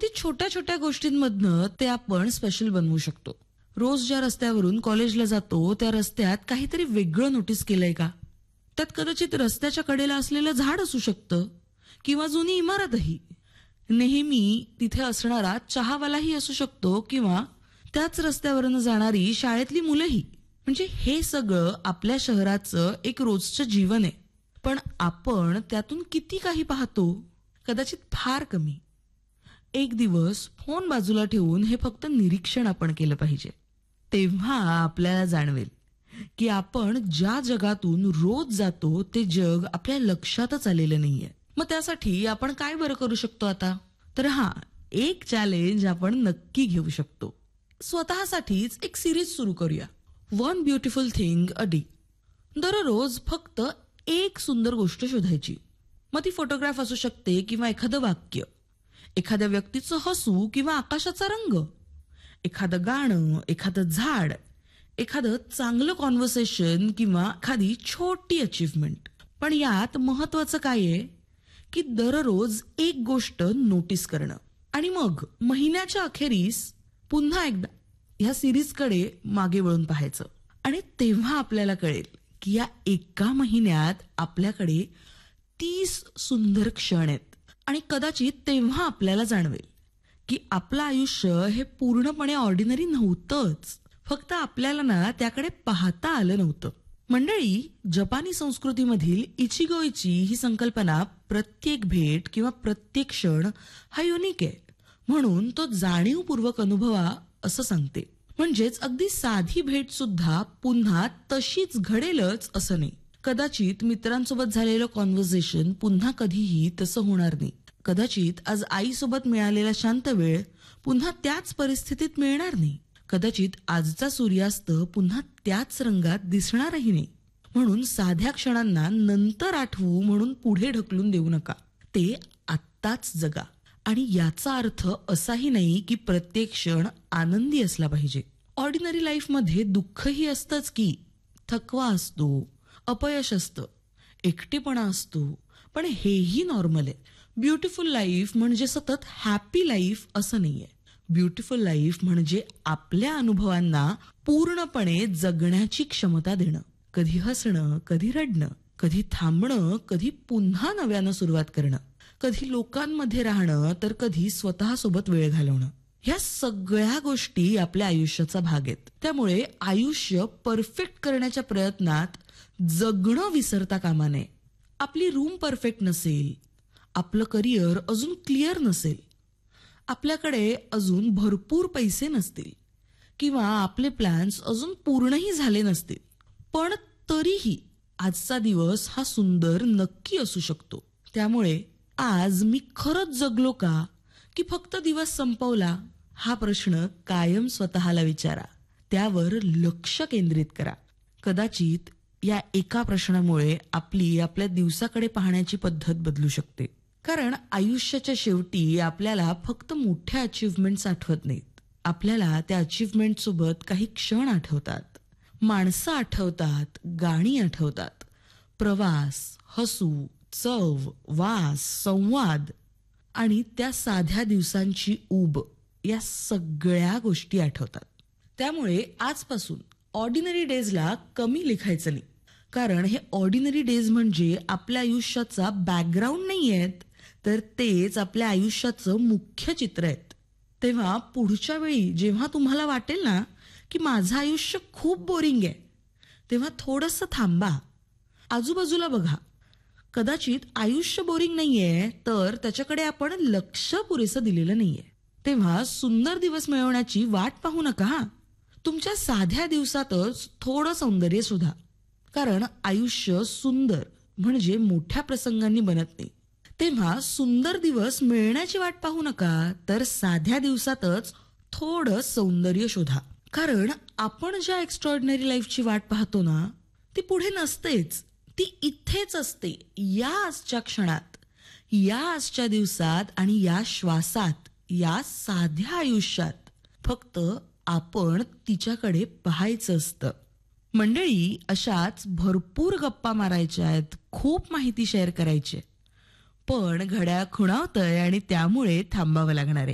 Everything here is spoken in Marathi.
अगदी छोट्या छोट्या गोष्टींमधनं ते आपण स्पेशल बनवू शकतो. रोज ज्या रस्त्यावरून कॉलेजला जातो त्या रस्त्यात काहीतरी वेगळं नोटीस केलंय का? त्यात कदाचित रस्त्याच्या कडेला असलेलं झाड असू शकतं किंवा जुनी इमारतही. नेहमी तिथे असणारा चहावालाही असू शकतो किंवा त्याच रस्त्यावरून जाणारी शाळेतली मुलंही. म्हणजे हे सगळं आपल्या शहराचं एक रोजचं जीवन आहे. पण आपण त्यातून किती काही पाहतो? कदाचित फार कमी. एक दिवस फोन बाजूला ठेवून हे फक्त निरीक्षण आपण केलं पाहिजे. तेव्हा आपल्याला जाणवेल की आपण ज्या जगातून रोज जातो ते जग आपल्या लक्षातच आलेलं नाहीये. मग त्यासाठी आपण काय बरं करू शकतो आता? तर एक चॅलेंज आपण नक्की घेऊ शकतो. स्वतःसाठीच एक सिरीज सुरू करूया. One beautiful thing a day. दररोज फक्त एक सुंदर गोष्ट शोधायची. मग ती फोटोग्राफ असू शकते किंवा एखादं वाक्य, एखाद्या व्यक्तीचं हसू किंवा आकाशाचा रंग, एखादं गाणं, एखादं झाड, एखादं चांगलं कॉन्व्हर्सेशन किंवा एखादी छोटी अचीव्हमेंट. पण यात महत्वाचं काय आहे की दररोज एक गोष्ट नोटीस करणं आणि मग महिन्याच्या अखेरीस पुन्हा एकदा ह्या सिरीजकडे मागे वळून पाहायचं. आणि तेव्हा आपल्याला कळेल की या एका महिन्यात आपल्याकडे 30 सुंदर क्षण आहेत. आणि कदाचित तेव्हा आपल्याला जाणवेल की आपलं आयुष्य हे पूर्णपणे ऑर्डिनरी नव्हतंच. फक्त आपल्याला त्याकडे पाहता आलं नव्हतं. मंडळी, जपानी संस्कृतीमधील इचिगोइची ही संकल्पना प्रत्येक भेट किंवा प्रत्येक क्षण हा युनिक आहे म्हणून तो जाणीवपूर्वक अनुभवा असं सांगते. म्हणजेच अगदी साधी भेट सुद्धा पुन्हा तशीच घडेलच असं नाही. कदाचित मित्रांसोबत झालेलं कॉन्व्हर्सेशन पुन्हा कधीही तसं होणार नाही. कदाचित आज आईसोबत मिळालेला शांत वेळ पुन्हा त्याच परिस्थितीत मिळणार नाही. कदाचित आजचा सूर्यास्त पुन्हा त्याच रंगात दिसणारही नाही. म्हणून साध्या क्षणांना नंतर आठवू म्हणून पुढे ढकलून देऊ नका. ते आत्ताच जगा. आणि याचा अर्थ असाही नाही की प्रत्येक क्षण आनंदी असला पाहिजे. ऑर्डिनरी लाईफमध्ये दुःखही असतंच की. थकवा असतो, अपयश असतं, एकटेपणा असतो. पण हेही नॉर्मल आहे. ब्युटिफुल लाईफ म्हणजे सतत हॅपी लाईफ असं नाहीये. ब्युटिफुल लाईफ म्हणजे आपल्या अनुभवांना पूर्णपणे जगण्याची क्षमता देणं. कधी हसणं, कधी रडणं, कधी थांबणं, कधी पुन्हा नव्यानं सुरुवात करणं, कधी लोकांमध्ये राहणं तर कधी स्वतःसोबत वेळ घालवणं. ह्या सगळ्या गोष्टी आपल्या आयुष्याचा भाग आहेत. त्यामुळे आयुष्य परफेक्ट करण्याच्या प्रयत्नात जगणं विसरता कामा नये. आपली रूम परफेक्ट नसेल, आपलं करिअर अजून क्लिअर नसेल, आपल्याकडे अजून भरपूर पैसे नसतील किंवा आपले प्लॅन्स अजून पूर्णही झाले नसतील, पण तरीही आजचा दिवस हा सुंदर नक्की असू शकतो. त्यामुळे आज मी खरंच जगलो का की फक्त दिवस संपवला हा प्रश्न कायम स्वतःला विचारा. त्यावर लक्ष केंद्रित करा. कदाचित या एका प्रश्नामुळे आपल्या दिवसाकडे पाहण्याची पद्धत बदलू शकते. कारण आयुष्याच्या शेवटी आपल्याला फक्त मोठ्या अचीव्हमेंट्स आठवत नाहीत. आपल्याला त्या अचीव्हमेंट सोबत काही क्षण आठवतात, माणसं आठवतात, गाणी आठवतात, प्रवास, हसू, चव, वास, संवाद आणि त्या साध्या दिवसांची ऊब, या सगळ्या गोष्टी आठवतात. त्यामुळे आजपासून ऑर्डिनरी डेजला कमी लिखायचं नाही. कारण हे ऑर्डिनरी डेज म्हणजे आपल्या आयुष्याचा बॅकग्राऊंड नाही आहेत, तर तेच आपल्या आयुष्याचं मुख्य चित्र आहेत. तेव्हा पुढच्या वेळी जेव्हा तुम्हाला वाटेल ना की माझं आयुष्य खूप बोरिंग आहे, तेव्हा थोडंसं थांबा, आजूबाजूला बघा. कदाचित आयुष्य बोरिंग नाहीये तर त्याच्याकडे आपण लक्ष पुरेसं दिलेलं नाहीये. तेव्हा सुंदर दिवस मिळवण्याची वाट पाहू नका. तुमच्या साध्या दिवसातच थोडं सौंदर्य शोधा. कारण आयुष्य सुंदर म्हणजे मोठ्या प्रसंगांनी बनत नाही. तेव्हा सुंदर दिवस मिळण्याची वाट पाहू नका, तर साध्या दिवसातच थोडं सौंदर्य शोधा. कारण आपण ज्या एक्स्ट्रॉर्डिनरी लाईफची वाट पाहतो ना, ती पुढे नसतेच. ती इथेच असते, या आजच्या क्षणात, या आजच्या दिवसात आणि या श्वासात, या साध्या आयुष्यात. फक्त आपण तिच्याकडे पाहायचं असतं. मंडळी, अशाच भरपूर गप्पा मारायच्या आहेत, खूप माहिती शेअर करायची, पण घड्याळ खुणावतंय आणि त्यामुळे थांबावं लागणार आहे.